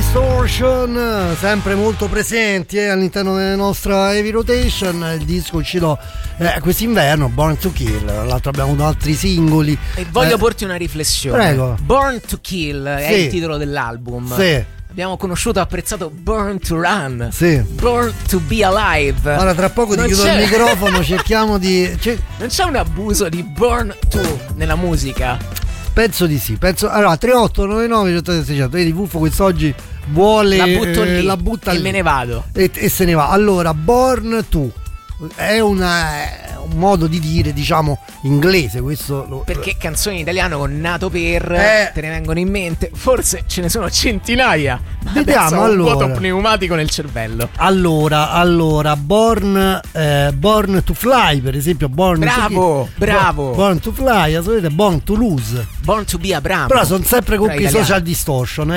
Distortion, sempre molto presenti all'interno della nostra Heavy Rotation. Il disco uscito quest'inverno, Born to Kill. Tra l'altro abbiamo avuto altri singoli. E voglio porti una riflessione. Prego. Born to Kill è il titolo dell'album. Sì. Abbiamo conosciuto e apprezzato Born to Run. Sì. Born to be alive. Ora tra poco ti chiudo il microfono, cerchiamo di... Non c'è un abuso di Born to nella musica? Penso di sì. Allora 3899 600. Vedi Fuffo quest'oggi vuole... La butto lì, la butta e lì. me ne vado. E se ne va. Allora, Born to è un modo di dire, diciamo, inglese, questo perché canzoni in italiano con nato per te ne vengono in mente, forse ce ne sono centinaia. Vediamo, un allora, vuoto pneumatico nel cervello. Allora Born to Fly, per esempio. Bravo. Born to Fly, assolutamente. Born to Lose, Born to be Abramo. però sono sempre con i Social Distortion,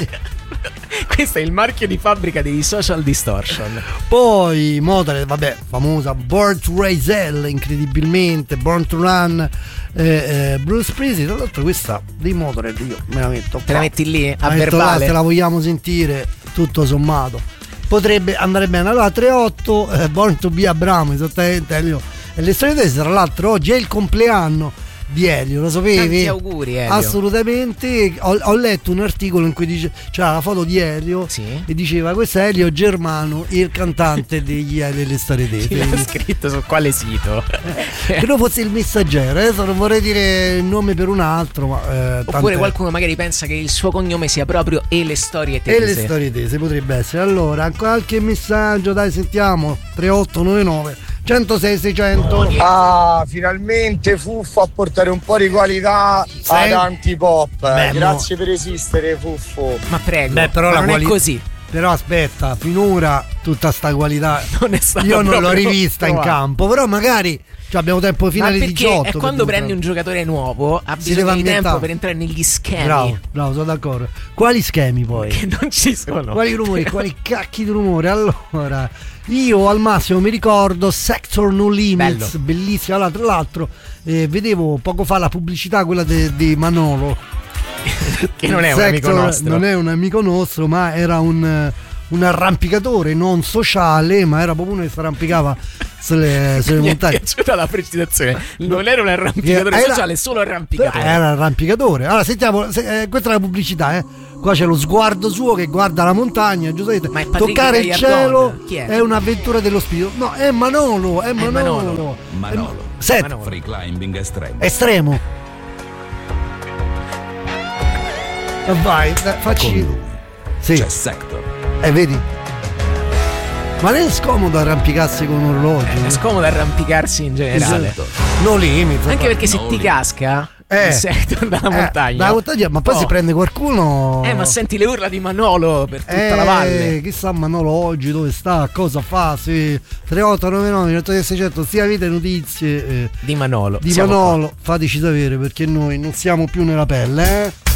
Questo è il marchio di fabbrica dei Social Distortion. Poi Motorhead, vabbè, famosa, Born to Raise Hell, incredibilmente, Born to Run, Bruce Springsteen. Tra l'altro questa dei Motorhead io me la metto qua. Te la metti lì a Là, verbale? se la vogliamo sentire, tutto sommato potrebbe andare bene. Allora 38 Born to be Abramo, esattamente, Elio. E le storie tese, tra l'altro oggi è il compleanno di Elio, lo sapevi? Tanti auguri, Elio. Assolutamente. Ho letto un articolo in cui c'era la foto di Elio, sì, e diceva: questo è Elio Germano, il cantante delle storie tese. Chi l'ha scritto su quale sito? Credo fosse il Messaggero, adesso non vorrei dire il nome per un altro, ma oppure qualcuno magari pensa che il suo cognome sia proprio E le storie tese. E le storie tese potrebbe essere. Allora, qualche messaggio, dai, sentiamo. 3899 106 600. Ah, finalmente Fuffo a portare un po' di qualità ad Antipop. Grazie per esistere, Fuffo. Ma prego. Però ma non è così. Però aspetta, finora tutta sta qualità non è stata io non l'ho rivista provata in campo, però magari abbiamo tempo fino alle 18. È quando prendi un giocatore nuovo ha bisogno di tempo per entrare negli schemi. Bravo, sono d'accordo. Quali schemi poi? Che non ci sono. Quali rumori, quali cacchi di rumore? Allora, io al massimo mi ricordo Sector No Limits, bellissima. Allora, tra l'altro vedevo poco fa la pubblicità, quella di Manolo, che non è un amico nostro. Non è un amico nostro, ma era un arrampicatore non sociale, ma era proprio uno che si arrampicava sulle montagne. Mi è piaciuta la precisazione. Non era un arrampicatore sociale, solo arrampicatore. Era arrampicatore. Allora sentiamo, questa è la pubblicità, Qua c'è lo sguardo suo che guarda la montagna, giustamente. Ma toccare il cielo chi è? È un'avventura dello spirito. No, è Manolo. Free climbing estremo. Vai, facci. Sì. C'è Sector. Vedi? Ma non è scomodo arrampicarsi con un orologio? È scomodo arrampicarsi in generale. Esatto. No limit. Anche perché se ti casca Sector dalla montagna. Dalla montagna, ma poi si prende qualcuno. Ma senti le urla di Manolo per tutta la valle. Chissà Manolo oggi dove sta, cosa fa? 3899 600, sia avete notizie di Manolo. Fateci sapere, perché noi non siamo più nella pelle,